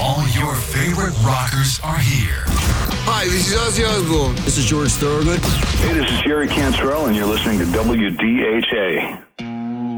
All your favorite rockers are here. Hi, this is Ozzy Osbourne. This is George Thorogood. Hey, this is Jerry Cantrell, and you're listening to WDHA.